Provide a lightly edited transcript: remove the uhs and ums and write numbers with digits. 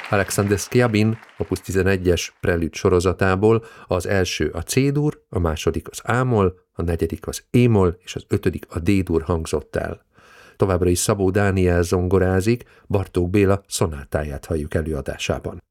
Alexander Scriabin opus 11-es prelüd sorozatából az első a C-dur, a második az A-moll, a negyedik az E-moll, és az ötödik a D-dur hangzott el. Továbbra is Szabó Dániel zongorázik, Bartók Béla szonátáját halljuk előadásában.